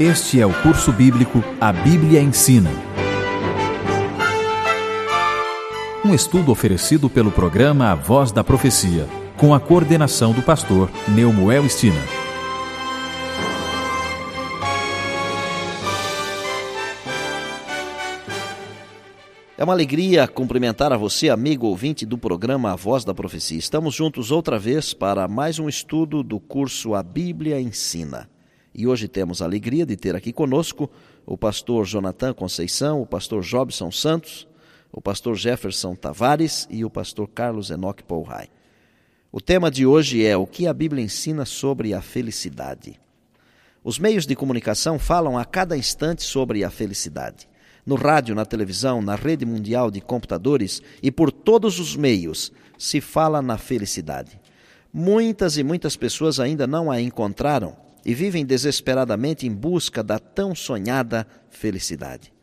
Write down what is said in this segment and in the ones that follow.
Este é o curso bíblico A Bíblia Ensina. Um estudo oferecido pelo programa A Voz da Profecia, com a coordenação do pastor Neumoel Stina. É uma alegria cumprimentar a você, amigo ouvinte do programa A Voz da Profecia. Estamos juntos outra vez para mais um estudo do curso A Bíblia Ensina. E hoje temos a alegria de ter aqui conosco o pastor Jonathan Conceição, o pastor Jobson Santos, o pastor Jefferson Tavares e o pastor Carlos Enoque Paulhai. O tema de hoje é o que a Bíblia ensina sobre a felicidade. Os meios de comunicação falam a cada instante sobre a felicidade. No rádio, na televisão, na rede mundial de computadores e por todos os meios se fala na felicidade. Muitas e muitas pessoas ainda não a encontraram e vivem desesperadamente em busca da tão sonhada felicidade.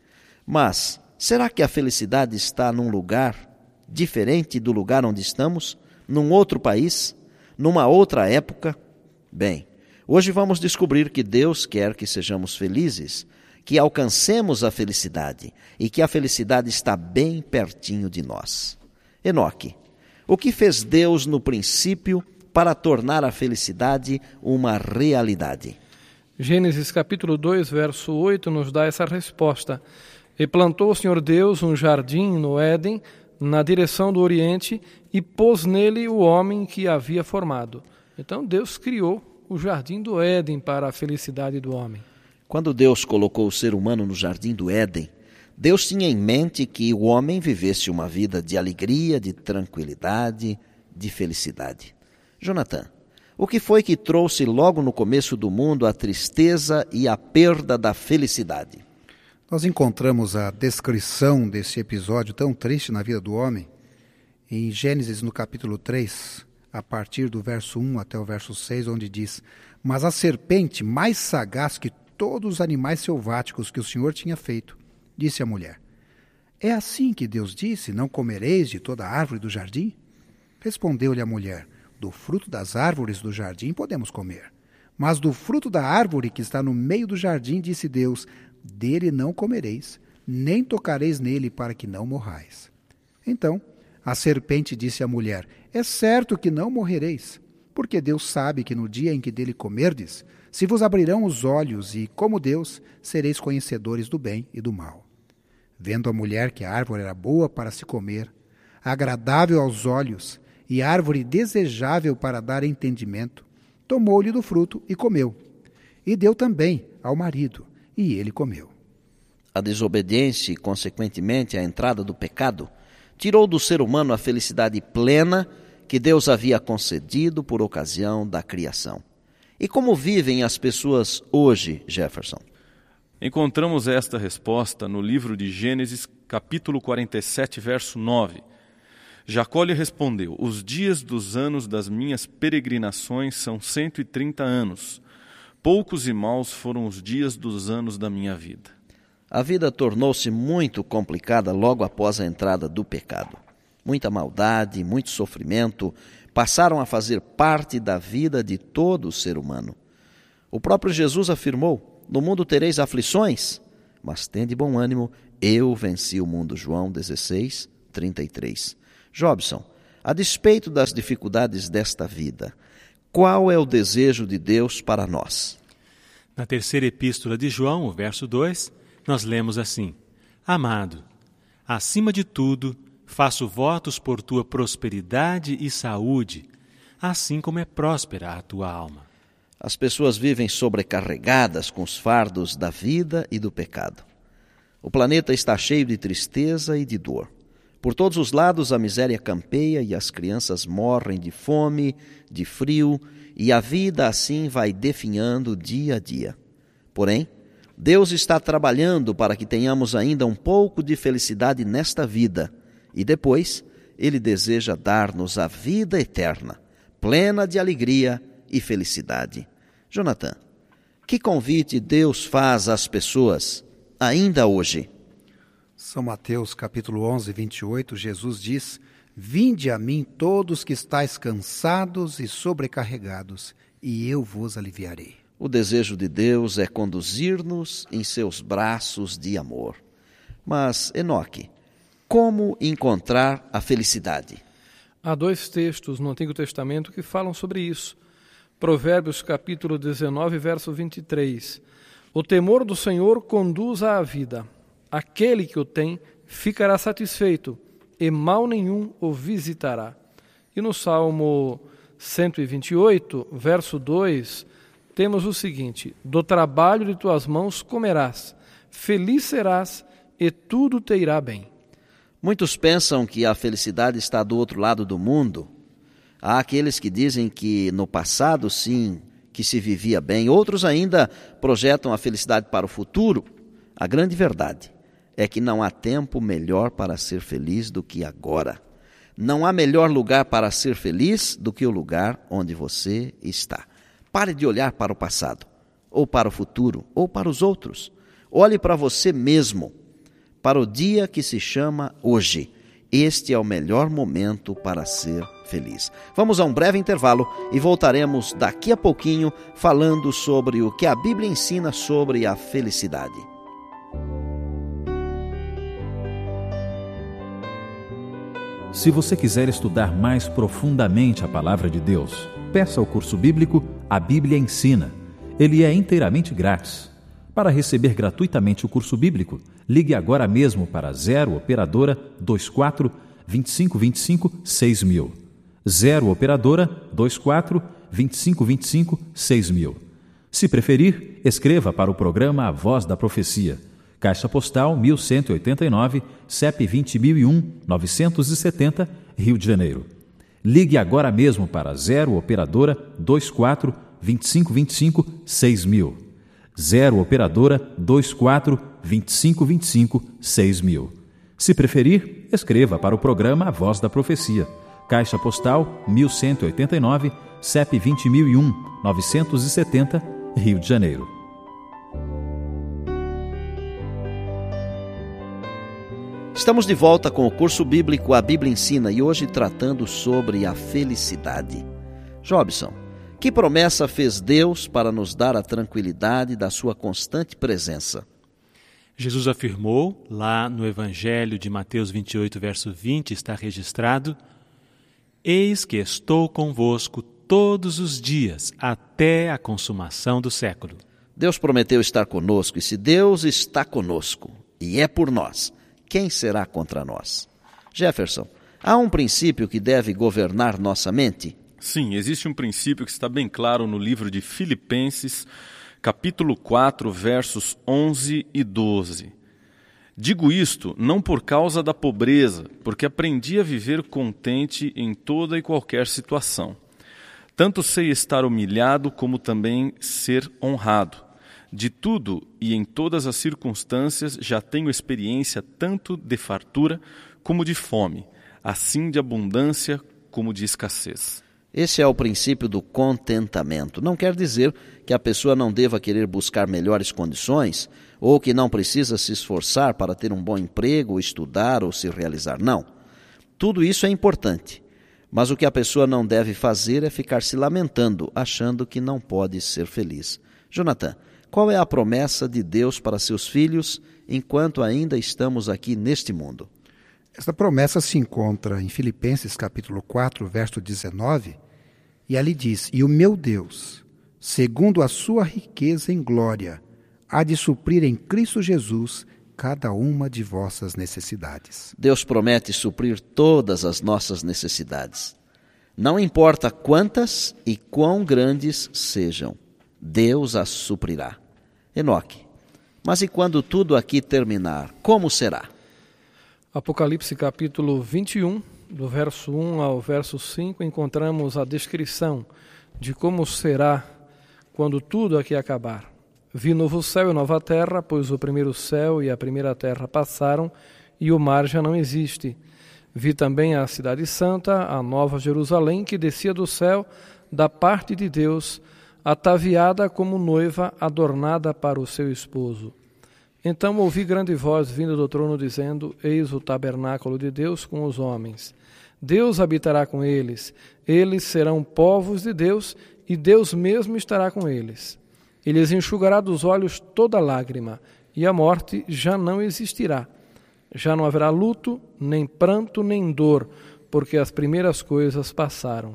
Mas será que a felicidade está num lugar diferente do lugar onde estamos? Num outro país? Numa outra época? Bem, hoje vamos descobrir que Deus quer que sejamos felizes, que alcancemos a felicidade e que a felicidade está bem pertinho de nós. Enoque, o que fez Deus no princípio para tornar a felicidade uma realidade? Gênesis capítulo 2, verso 8 nos dá essa resposta. E plantou o Senhor Deus um jardim no Éden, na direção do Oriente, e pôs nele o homem que havia formado. Então Deus criou o jardim do Éden para a felicidade do homem. Quando Deus colocou o ser humano no jardim do Éden, Deus tinha em mente que o homem vivesse uma vida de alegria, de tranquilidade, de felicidade. Jonathan, o que foi que trouxe logo no começo do mundo a tristeza e a perda da felicidade? Nós encontramos a descrição desse episódio tão triste na vida do homem em Gênesis, no capítulo 3, a partir do verso 1 até o verso 6, onde diz: Mas a serpente, mais sagaz que todos os animais selváticos que o Senhor tinha feito, disse à mulher: É assim que Deus disse, não comereis de toda a árvore do jardim? Respondeu-lhe a mulher: Do fruto das árvores do jardim podemos comer. Mas do fruto da árvore que está no meio do jardim, disse Deus, dele não comereis, nem tocareis nele para que não morrais. Então a serpente disse à mulher: É certo que não morrereis, porque Deus sabe que no dia em que dele comerdes, se vos abrirão os olhos e, como Deus, sereis conhecedores do bem e do mal. Vendo a mulher que a árvore era boa para se comer, agradável aos olhos e árvore desejável para dar entendimento, tomou-lhe do fruto e comeu. E deu também ao marido, e ele comeu. A desobediência e, consequentemente, a entrada do pecado tirou do ser humano a felicidade plena que Deus havia concedido por ocasião da criação. E como vivem as pessoas hoje, Jefferson? Encontramos esta resposta no livro de Gênesis, capítulo 47, verso 9. Jacó lhe respondeu: Os dias dos anos das minhas peregrinações são 130 anos. Poucos e maus foram os dias dos anos da minha vida. A vida tornou-se muito complicada logo após a entrada do pecado. Muita maldade, muito sofrimento passaram a fazer parte da vida de todo ser humano. O próprio Jesus afirmou: No mundo tereis aflições, mas tende bom ânimo, eu venci o mundo. João 16, 33. Jobson, a despeito das dificuldades desta vida, qual é o desejo de Deus para nós? Na terceira epístola de João, o verso 2, nós lemos assim: Amado, acima de tudo, faço votos por tua prosperidade e saúde, assim como é próspera a tua alma. As pessoas vivem sobrecarregadas com os fardos da vida e do pecado. O planeta está cheio de tristeza e de dor. Por todos os lados a miséria campeia e as crianças morrem de fome, de frio, e a vida assim vai definhando dia a dia. Porém, Deus está trabalhando para que tenhamos ainda um pouco de felicidade nesta vida, e depois Ele deseja dar-nos a vida eterna, plena de alegria e felicidade. Jonathan, que convite Deus faz às pessoas ainda hoje? São Mateus, capítulo 11, 28, Jesus diz: Vinde a mim todos que estáis cansados e sobrecarregados, e eu vos aliviarei. O desejo de Deus é conduzir-nos em seus braços de amor. Mas, Enoque, como encontrar a felicidade? Há 2 textos no Antigo Testamento que falam sobre isso. Provérbios capítulo 19, verso 23. O temor do Senhor conduz à vida. Aquele que o tem ficará satisfeito, e mal nenhum o visitará. E no Salmo 128, verso 2, temos o seguinte: do trabalho de tuas mãos comerás, feliz serás e tudo te irá bem. Muitos pensam que a felicidade está do outro lado do mundo. Há aqueles que dizem que no passado, sim, que se vivia bem. Outros ainda projetam a felicidade para o futuro. A grande verdade é que não há tempo melhor para ser feliz do que agora. Não há melhor lugar para ser feliz do que o lugar onde você está. Pare de olhar para o passado, ou para o futuro, ou para os outros. Olhe para você mesmo, para o dia que se chama hoje. Este é o melhor momento para ser feliz. Vamos a um breve intervalo e voltaremos daqui a pouquinho falando sobre o que a Bíblia ensina sobre a felicidade. Se você quiser estudar mais profundamente a Palavra de Deus, peça o curso bíblico A Bíblia Ensina. Ele é inteiramente grátis. Para receber gratuitamente o curso bíblico, ligue agora mesmo para 0 Operadora 24 2525 6000. 0 Operadora 24 2525 6000. Se preferir, escreva para o programa A Voz da Profecia. Caixa Postal 1189, CEP 20001-970, Rio de Janeiro. Ligue agora mesmo para 0 Operadora 24 2525 6000. 0 Operadora 24 2525 6000. Se preferir, escreva para o programa A Voz da Profecia. Caixa Postal 1189, CEP 20001-970, Rio de Janeiro. Estamos de volta com o curso bíblico A Bíblia Ensina e hoje tratando sobre a felicidade. Jobson, que promessa fez Deus para nos dar a tranquilidade da sua constante presença? Jesus afirmou, lá no Evangelho de Mateus 28, verso 20, está registrado: Eis que estou convosco todos os dias, até a consumação do século. Deus prometeu estar conosco, e se Deus está conosco, e é por nós, quem será contra nós? Jefferson, há um princípio que deve governar nossa mente? Sim, existe um princípio que está bem claro no livro de Filipenses, capítulo 4, versos 11 e 12. Digo isto não por causa da pobreza, porque aprendi a viver contente em toda e qualquer situação. Tanto sei estar humilhado como também ser honrado. De tudo e em todas as circunstâncias já tenho experiência tanto de fartura como de fome, assim de abundância como de escassez. Esse é o princípio do contentamento. Não quer dizer que a pessoa não deva querer buscar melhores condições ou que não precisa se esforçar para ter um bom emprego, estudar ou se realizar. Não. Tudo isso é importante. Mas o que a pessoa não deve fazer é ficar se lamentando, achando que não pode ser feliz. Jonathan, qual é a promessa de Deus para seus filhos enquanto ainda estamos aqui neste mundo? Esta promessa se encontra em Filipenses capítulo 4, verso 19, e ali diz: E o meu Deus, segundo a sua riqueza em glória, há de suprir em Cristo Jesus cada uma de vossas necessidades. Deus promete suprir todas as nossas necessidades. Não importa quantas e quão grandes sejam, Deus as suprirá. Enoque, mas e quando tudo aqui terminar, como será? Apocalipse capítulo 21, do verso 1 ao verso 5, encontramos a descrição de como será quando tudo aqui acabar. Vi novo céu e nova terra, pois o primeiro céu e a primeira terra passaram e o mar já não existe. Vi também a cidade santa, a nova Jerusalém, que descia do céu da parte de Deus, ataviada como noiva adornada para o seu esposo. Então ouvi grande voz vindo do trono dizendo: Eis o tabernáculo de Deus com os homens. Deus habitará com eles. Eles serão povos de Deus e Deus mesmo estará com eles. Ele lhes enxugará dos olhos toda lágrima, e a morte já não existirá. Já não haverá luto, nem pranto, nem dor, porque as primeiras coisas passaram.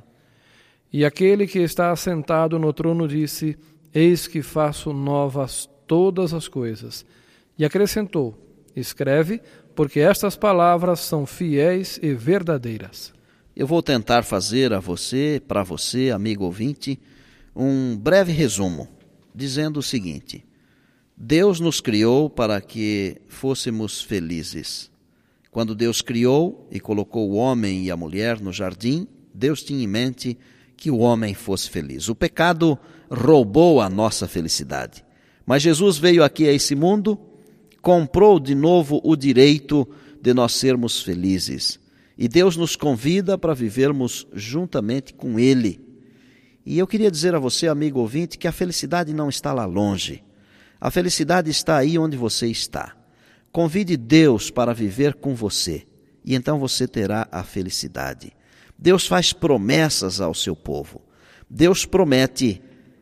E aquele que está assentado no trono disse: Eis que faço novas todas as coisas. E acrescentou: Escreve, porque estas palavras são fiéis e verdadeiras. Eu vou tentar fazer para você, amigo ouvinte, um breve resumo, dizendo o seguinte: Deus nos criou para que fôssemos felizes. Quando Deus criou e colocou o homem e a mulher no jardim, Deus tinha em mente que o homem fosse feliz. O pecado roubou a nossa felicidade. Mas Jesus veio aqui a esse mundo, comprou de novo o direito de nós sermos felizes. E Deus nos convida para vivermos juntamente com Ele. E eu queria dizer a você, amigo ouvinte, que a felicidade não está lá longe. A felicidade está aí onde você está. Convide Deus para viver com você, e então você terá a felicidade. Deus faz promessas ao seu povo. Deus promete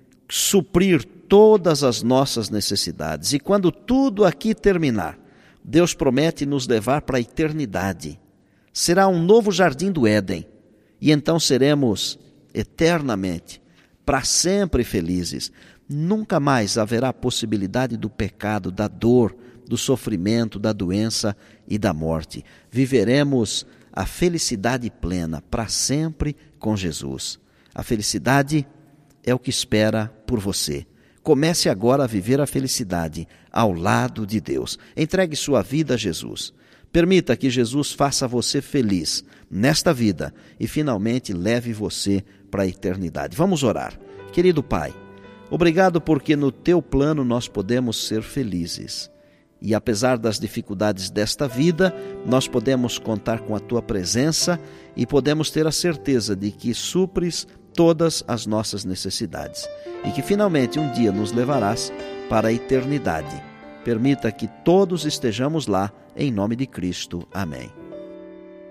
suprir todas as nossas necessidades. E quando tudo aqui terminar, Deus promete nos levar para a eternidade. Será um novo jardim do Éden. E então seremos eternamente, para sempre felizes. Nunca mais haverá possibilidade do pecado, da dor, do sofrimento, da doença e da morte. Viveremos a felicidade plena para sempre com Jesus. A felicidade é o que espera por você. Comece agora a viver a felicidade ao lado de Deus. Entregue sua vida a Jesus. Permita que Jesus faça você feliz nesta vida e finalmente leve você para a eternidade. Vamos orar. Querido Pai, obrigado porque no Teu plano nós podemos ser felizes. E apesar das dificuldades desta vida, nós podemos contar com a Tua presença e podemos ter a certeza de que supres todas as nossas necessidades. E que finalmente um dia nos levarás para a eternidade. Permita que todos estejamos lá, em nome de Cristo. Amém.